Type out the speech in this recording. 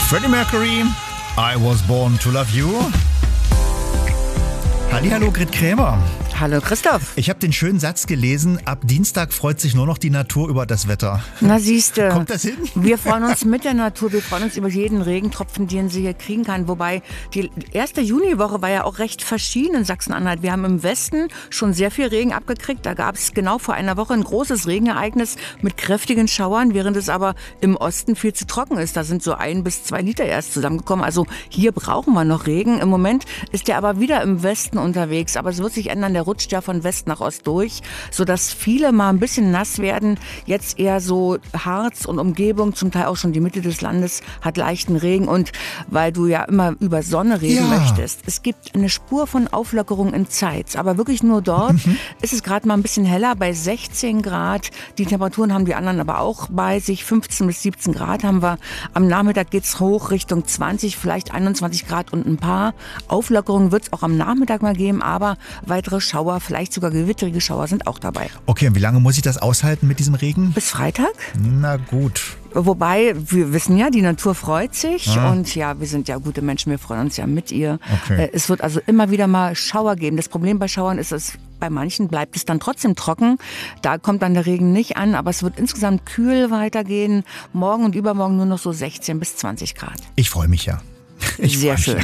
Freddie Mercury, I Was Born to Love You. Hallihallo, Grit Krämer. Hallo Christoph. Ich habe den schönen Satz gelesen, ab Dienstag freut sich nur noch die Natur über das Wetter. Na siehste. Kommt das hin? Wir freuen uns mit der Natur, wir freuen uns über jeden Regentropfen, den sie hier kriegen kann. Wobei die erste Juniwoche war ja auch recht verschieden in Sachsen-Anhalt. Wir haben im Westen schon sehr viel Regen abgekriegt. Da gab es genau vor einer Woche ein großes Regenereignis mit kräftigen Schauern, während es aber im Osten viel zu trocken ist. Da sind so 1 bis 2 Liter erst zusammengekommen. Also hier brauchen wir noch Regen. Im Moment ist der aber wieder im Westen unterwegs. Aber es wird sich ändern. Der rutscht ja von West nach Ost durch, sodass viele mal ein bisschen nass werden. Jetzt eher so Harz und Umgebung, zum Teil auch schon die Mitte des Landes hat leichten Regen. Und weil du ja immer über Sonne reden möchtest, es gibt eine Spur von Auflockerung in Zeitz, aber wirklich nur dort ist es gerade mal ein bisschen heller, bei 16 Grad. Die Temperaturen haben die anderen aber auch bei sich. 15 bis 17 Grad haben wir. Am Nachmittag geht's hoch Richtung 20, vielleicht 21 Grad und ein paar Auflockerungen wird es auch am Nachmittag mal geben, aber weitere Schauer, vielleicht sogar gewitterige Schauer sind auch dabei. Okay, und wie lange muss ich das aushalten mit diesem Regen? Bis Freitag? Na gut. Wobei, wir wissen ja, die Natur freut sich und ja, wir sind ja gute Menschen, wir freuen uns ja mit ihr. Okay. Es wird also immer wieder mal Schauer geben. Das Problem bei Schauern ist, dass bei manchen bleibt es dann trotzdem trocken. Da kommt dann der Regen nicht an, aber es wird insgesamt kühl weitergehen. Morgen und übermorgen nur noch so 16 bis 20 Grad. Ich freue mich ja. Sehr schön.